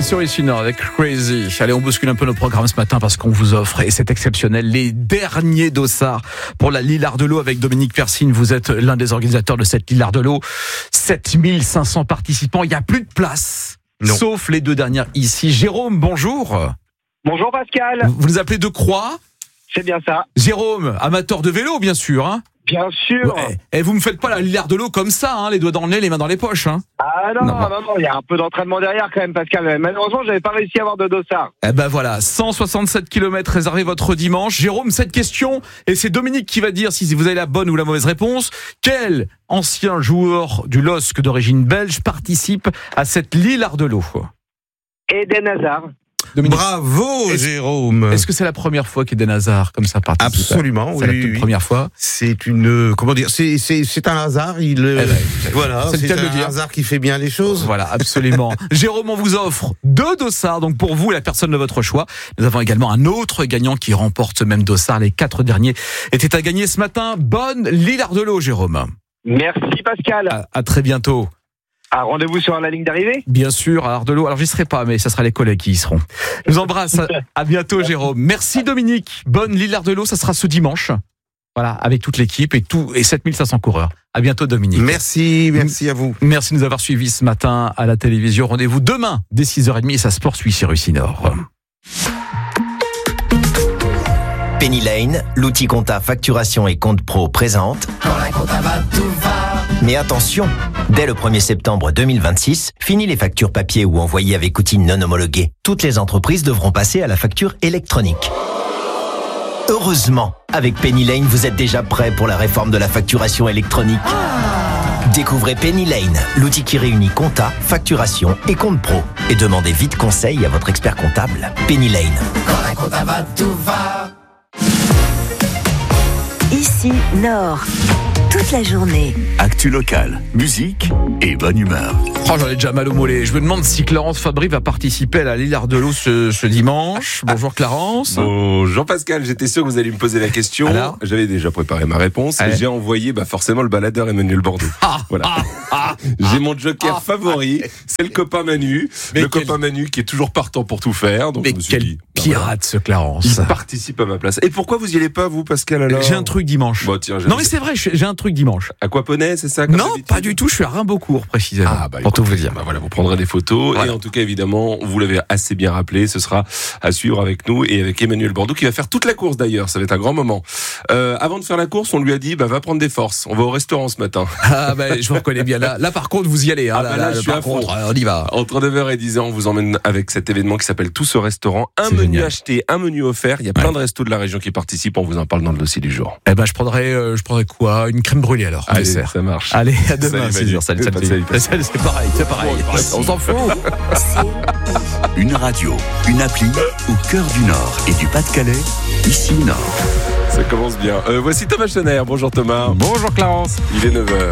sur ici Nord avec Crazy. Allez, on bouscule un peu nos programmes ce matin parce qu'on vous offre, et c'est exceptionnel, les derniers dossards pour la Lille Ardelot avec Dominique Persine. Vous êtes l'un des organisateurs de cette Lille Ardelot. 7500 participants, il n'y a plus de place. Non. Sauf les deux dernières ici. Jérôme, bonjour. Bonjour Pascal. Vous nous appelez de Croix ? C'est bien ça. Jérôme, amateur de vélo bien sûr, hein ? Bien sûr. Ouais. Et vous me faites pas la Lille Ardelot comme ça, hein, les doigts dans le nez, les mains dans les poches, hein. Ah non, il y a un peu d'entraînement derrière quand même, Pascal. Malheureusement, j'avais pas réussi à avoir de dossard. Eh ben voilà, 167 km réservés votre dimanche. Jérôme, cette question, et c'est Dominique qui va dire si vous avez la bonne ou la mauvaise réponse. Quel ancien joueur du LOSC d'origine belge participe à cette Lille Ardelot ? Eden Hazard. Dominique. Bravo Jérôme. Est-ce que c'est la première fois qu'Eden Hazard comme ça participe ? Absolument, c'est oui. la première fois. C'est une, comment dire, c'est un hasard. Voilà, c'est un hasard qui fait bien les choses. Voilà, absolument. Jérôme, on vous offre 2 dossards, donc pour vous et la personne de votre choix. Nous avons également un autre gagnant qui remporte ce même dossard. Les 4 derniers étaient à gagner ce matin. Bonne Lille Ardelot, Jérôme. Merci Pascal. À très bientôt. Rendez-vous sur la ligne d'arrivée ? Bien sûr, à Ardelot. Alors, j'y serai pas, mais ça sera les collègues qui y seront. Je vous embrasse. À bientôt, Jérôme. Merci, Dominique. Bonne Lille Ardelot. Ça sera ce dimanche. Voilà, avec toute l'équipe et 7500 coureurs. À bientôt, Dominique. Merci à vous. Merci de nous avoir suivis ce matin à la télévision. Rendez-vous demain, dès 6h30, et ça se poursuit sur Russie Nord. Penny Lane, l'outil compta facturation et compte pro présente. Quand la compta va, tout va. Mais attention, dès le 1er septembre 2026, fini les factures papier ou envoyées avec outils non homologués. Toutes les entreprises devront passer à la facture électronique. Heureusement, avec Penny Lane, vous êtes déjà prêt pour la réforme de la facturation électronique. Découvrez Penny Lane, l'outil qui réunit compta, facturation et compte pro. Et demandez vite conseil à votre expert comptable. Penny Lane. Quand la compta va, tout va. Ici, Nord. Toute la journée. Actu locale, musique et bonne humeur. Oh, j'en ai déjà mal au mollet. Je me demande si Clarence Fabry va participer à la Lille Ardelot ce dimanche. Bonjour Clarence. Bonjour Pascal, j'étais sûr que vous alliez me poser la question. Alors, j'avais déjà préparé ma réponse et j'ai envoyé forcément le baladeur Emmanuel Bordeaux. Voilà. J'ai mon joker favori, c'est le copain Manu. Copain Manu qui est toujours partant pour tout faire. Donc mais quel pirate ce Clarence. Il participe à ma place. Et pourquoi vous y allez pas vous Pascal alors ? J'ai un truc dimanche. Bon, tiens, non mais c'est vrai, j'ai un truc dimanche. Aquaponais, c'est ça ? Non, pas du tout, je suis à Rimbaudcourt précisément. Pour tout vous dire. Voilà, vous prendrez des photos. Voilà. Et en tout cas, évidemment, vous l'avez assez bien rappelé, ce sera à suivre avec nous et avec Emmanuel Bordeaux qui va faire toute la course d'ailleurs. Ça va être un grand moment. Avant de faire la course, on lui a dit va prendre des forces. On va au restaurant ce matin. Je vous reconnais bien. Là par contre, vous y allez. Hein, là, je suis à fond. On y va. Entre 9h et 10h, on vous emmène avec cet événement qui s'appelle Tous au restaurant. Un menu génial. Acheté, un menu offert. Il y a plein de restos de la région qui participent. On vous en parle dans le dossier du jour. Je prendrai quoi ? Une crème brûlée alors. Allez, ça marche. Allez, à demain. Salut, c'est pareil. On s'en fout. Une radio, une appli au cœur du Nord et du Pas-de-Calais, ici Nord. Ça commence bien. Voici Thomas Chener. Bonjour Thomas. Bonjour Clarence. Il est 9h.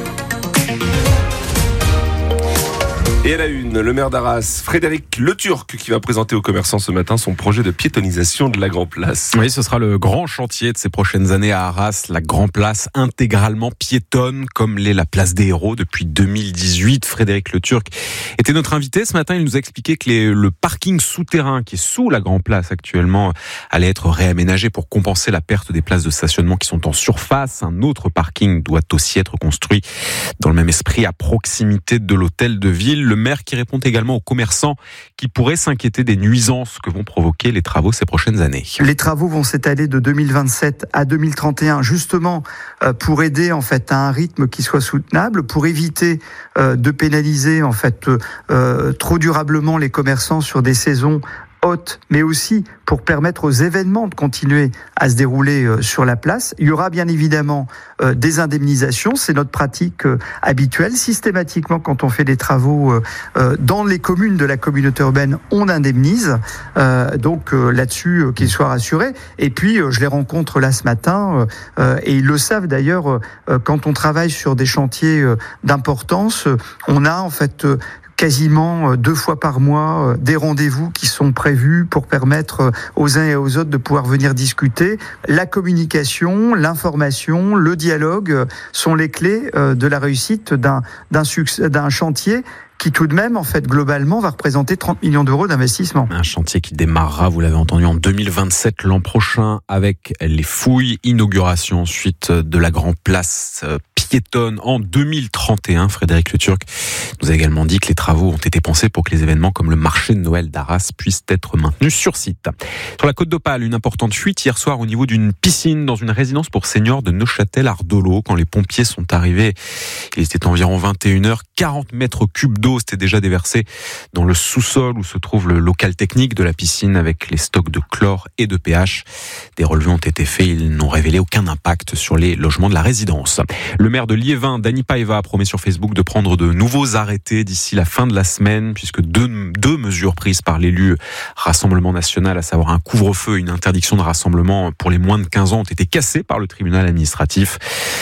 Et à la une, le maire d'Arras, Frédéric Le Turc, qui va présenter aux commerçants ce matin son projet de piétonisation de la Grand Place. Oui, ce sera le grand chantier de ces prochaines années à Arras. La Grand Place intégralement piétonne, comme l'est la place des Héros depuis 2018. Frédéric Le Turc était notre invité ce matin. Il nous a expliqué que le parking souterrain qui est sous la Grand Place actuellement allait être réaménagé pour compenser la perte des places de stationnement qui sont en surface. Un autre parking doit aussi être construit dans le même esprit à proximité de l'hôtel de ville. Le maire qui répond également aux commerçants qui pourraient s'inquiéter des nuisances que vont provoquer les travaux ces prochaines années. Les travaux vont s'étaler de 2027 à 2031, justement pour aider en fait à un rythme qui soit soutenable, pour éviter de pénaliser en fait trop durablement les commerçants sur des saisons haute, mais aussi pour permettre aux événements de continuer à se dérouler sur la place. Il y aura bien évidemment des indemnisations, c'est notre pratique habituelle. Systématiquement, quand on fait des travaux dans les communes de la communauté urbaine, on indemnise. Donc là-dessus, qu'ils soient rassurés. Et puis, je les rencontre là ce matin, et ils le savent d'ailleurs, quand on travaille sur des chantiers d'importance, on a en fait quasiment 2 fois par mois des rendez-vous qui sont prévus pour permettre aux uns et aux autres de pouvoir venir discuter. La communication, l'information, le dialogue sont les clés de la réussite d'un chantier qui tout de même, en fait, globalement, va représenter 30 millions d'euros d'investissement. Un chantier qui démarrera, vous l'avez entendu, en 2027, l'an prochain, avec les fouilles, inauguration ensuite de la Grand Place piétonne en 2031. Frédéric Le Turc nous a également dit que les travaux ont été pensés pour que les événements comme le marché de Noël d'Arras puissent être maintenus sur site. Sur la côte d'Opale, une importante fuite hier soir au niveau d'une piscine dans une résidence pour seniors de Neuchâtel-Ardolo. Quand les pompiers sont arrivés, il était environ 21h. 40 mètres cubes d'eau s'étaient déjà déversés dans le sous-sol où se trouve le local technique de la piscine avec les stocks de chlore et de pH. Des relevés ont été faits, ils n'ont révélé aucun impact sur les logements de la résidence. Le maire de Liévin, Dany Paiva, promet sur Facebook de prendre de nouveaux arrêtés d'ici la fin de la semaine, puisque deux mesures prises par l'élu Rassemblement National, à savoir un couvre-feu et une interdiction de rassemblement pour les moins de 15 ans, ont été cassées par le tribunal administratif.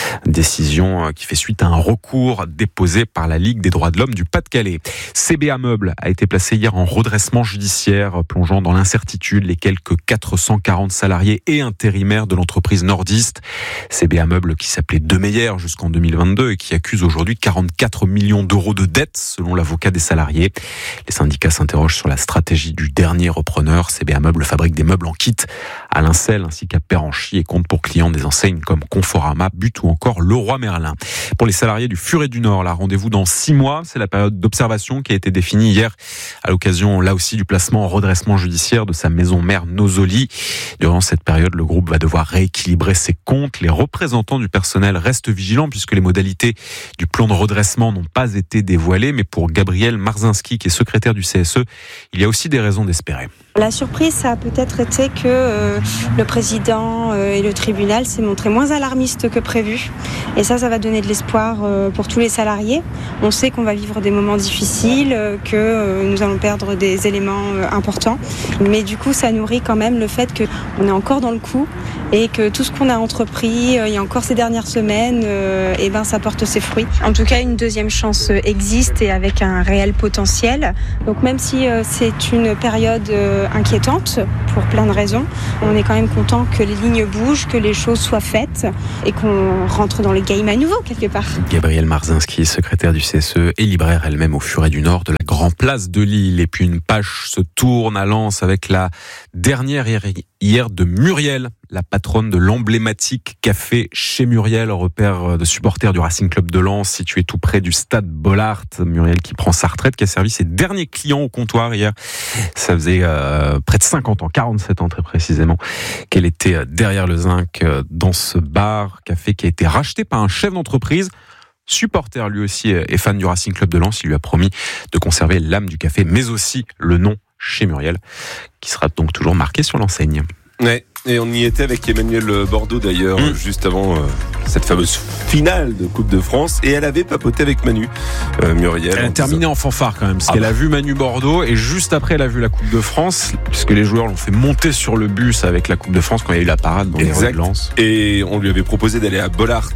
Décision qui fait suite à un recours déposé par la Ligue des droits de l'homme du Pas-de-Calais. CBA Meubles a été placé hier en redressement judiciaire, plongeant dans l'incertitude les quelques 440 salariés et intérimaires de l'entreprise nordiste. CBA Meubles qui s'appelait De Meyer jusqu'en 2022 et qui accuse aujourd'hui 44 millions d'euros de dettes selon l'avocat des salariés. Les syndicats s'interrogent sur la stratégie du dernier repreneur. CBA Meubles fabrique des meubles en kit à Lincel ainsi qu'à Péranchy et compte pour clients des enseignes comme Conforama, But ou encore Leroy Merlin. Pour les salariés du Furet du Nord, là, rendez-vous dans 6 mois. C'est la période d'observation qui a été définie hier à l'occasion, là aussi, du placement en redressement judiciaire de sa maison mère Nosoli. Durant cette période, le groupe va devoir rééquilibrer ses comptes. Les représentants du personnel restent vigilants puisque les modalités du plan de redressement n'ont pas été dévoilées. Mais pour Gabriel Marzinski, qui est secrétaire du CSE, il y a aussi des raisons d'espérer. La surprise, ça a peut-être été que le président et le tribunal s'est montré moins alarmiste que prévu. Et ça va donner de l'espoir pour tous les salariés. On sait qu'on va vivre des moments difficiles, que nous allons perdre des éléments importants. Mais du coup, ça nourrit quand même le fait qu'on est encore dans le coup et que tout ce qu'on a entrepris il y a encore ces dernières semaines, ça porte ses fruits. En tout cas, une deuxième chance existe et avec un réel potentiel. Donc même si c'est une période inquiétante pour plein de raisons, on est quand même content que les lignes bougent, que les choses soient faites et qu'on rentre dans le game à nouveau quelque part. Gabriel Marzinski, secrétaire du CSE et libraire elle-même au Furet du Nord de la Grand Place de Lille. Et puis une page se tourne à Lens avec la dernière hier de Muriel, la patronne de l'emblématique café chez Muriel, repère de supporters du Racing Club de Lens, situé tout près du stade Bollaert. Muriel qui prend sa retraite, qui a servi ses derniers clients au comptoir hier. Ça faisait près de 50 ans, 47 ans très précisément, qu'elle était derrière le zinc dans ce bar, café qui a été racheté par un chef d'entreprise. Supporter lui aussi et fan du Racing Club de Lens, il lui a promis de conserver l'âme du café, mais aussi le nom chez Muriel, qui sera donc toujours marqué sur l'enseigne. Ouais. Et on y était avec Emmanuel Bordeaux d'ailleurs, juste avant cette fameuse finale de Coupe de France. Et elle avait papoté avec Manu, Muriel. Elle a terminé en fanfare quand même, parce qu'elle a vu Manu Bordeaux et juste après elle a vu la Coupe de France, puisque les joueurs l'ont fait monter sur le bus avec la Coupe de France quand il y a eu la parade dans les rues de Lens. Et on lui avait proposé d'aller à Bollaert,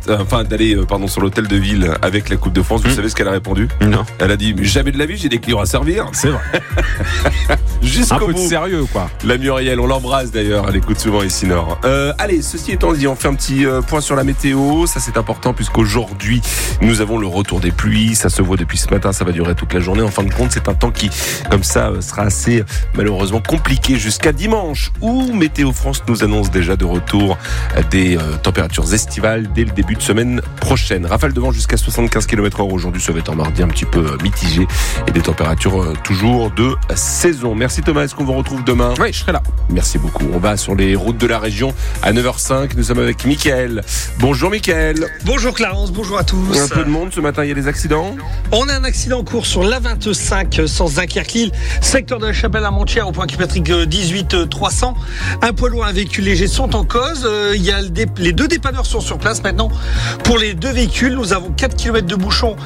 sur l'hôtel de ville avec la Coupe de France. Vous savez ce qu'elle a répondu ? Non. Elle a dit, mais jamais de la vie, j'ai des clients à servir. C'est vrai. Jusqu'au un peu bout. De sérieux quoi. La Muriel, on l'embrasse d'ailleurs, elle écoute souvent ici Nord. Allez, ceci étant dit, on fait un petit point sur la météo. Ça c'est important puisqu'aujourd'hui nous avons le retour des pluies. Ça se voit depuis ce matin, ça va durer toute la journée. En fin de compte, c'est un temps qui, comme ça, sera assez malheureusement compliqué jusqu'à dimanche où Météo France nous annonce déjà de retour des températures estivales dès le début de semaine prochaine. Rafale de vent jusqu'à 75 km/h aujourd'hui, ça va être un mardi un petit peu mitigé et des températures toujours de saison. Merci Thomas, est-ce qu'on vous retrouve demain ? Oui, je serai là. Merci beaucoup. On va sur les routes de la région à 9h05. Nous sommes avec Mickaël. Bonjour Mickaël. Bonjour Clarence, bonjour à tous. Un peu de monde ce matin, il y a des accidents ? On a un accident en cours sur l'A25 sens Dunkerque-Lille, secteur de la Chapelle à Montière au point kilométrique 18-300. Un poids lourd, un véhicule léger sont en cause. Il y a les deux dépanneurs sont sur place maintenant. Pour les deux véhicules, nous avons 4 km de bouchons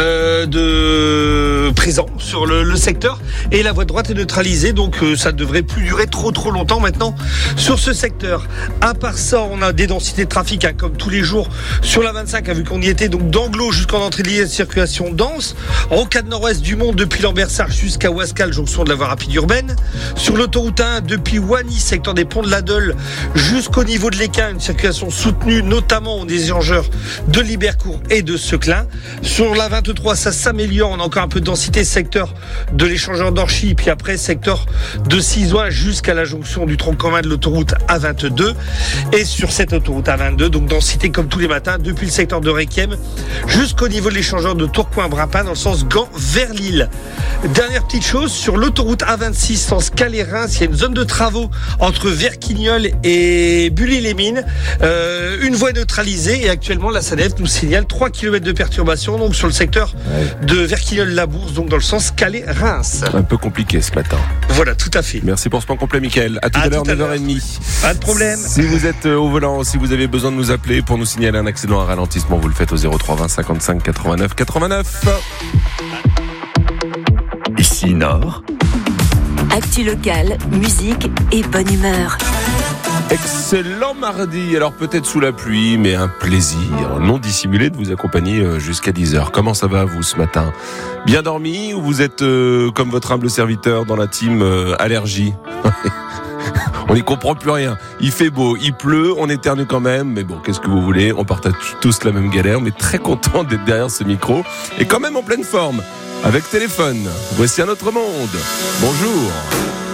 de présents sur le secteur et la voie de droite est neutralisée, donc ça ne devrait plus durer trop longtemps maintenant sur ce secteur. À part ça, on a des densités de trafic comme tous les jours. toujours sur la 25, vu qu'on y était, donc d'Anglo jusqu'en entrée de ligne, circulation dense. En rocade nord-ouest du Mont, depuis Lambersart jusqu'à Ouascal, jonction de la voie rapide urbaine. Sur l'autoroute 1, depuis Wany, secteur des ponts de l'Adel, jusqu'au niveau de l'Équin, une circulation soutenue, notamment aux échangeurs de Libercourt et de Seclin. Sur la 23, ça s'améliore, on a encore un peu de densité, secteur de l'échangeur d'Orchy, puis après secteur de Cizoin jusqu'à la jonction du tronc commun de l'autoroute A22. Et sur cette autoroute A22, donc densité comme tous les matins, depuis le secteur de Requiem jusqu'au niveau de l'échangeur de Tourcoing-Brapin dans le sens Gand vers Lille. Dernière petite chose, sur l'autoroute A26 sens Calais-Reims, il y a une zone de travaux entre Verquignol et Bully-les-Mines. Une voie neutralisée et actuellement la SANEF nous signale 3 km de perturbation donc sur le secteur de Verquignol-la-Bourse, donc dans le sens Calais-Reims. Un peu compliqué ce matin. Voilà, tout à fait. Merci pour ce point complet, Mickaël. À tout à l'heure, 9h30. Pas de problème. Si vous êtes au volant, si vous avez besoin de nous appeler pour nous signaler un accident, un ralentissement, vous le faites au 03 20 55 89 89. Ici Nord. Actu locale, musique et bonne humeur. Excellent mardi, alors peut-être sous la pluie, mais un plaisir non dissimulé de vous accompagner jusqu'à 10h. Comment ça va vous ce matin ? Bien dormi ou vous êtes comme votre humble serviteur dans la team allergie ? On n'y comprend plus rien. Il fait beau, il pleut, on éternue quand même, mais bon, qu'est-ce que vous voulez ? On partage tous la même galère, mais très content d'être derrière ce micro et quand même en pleine forme. Avec téléphone, voici un autre monde. Bonjour.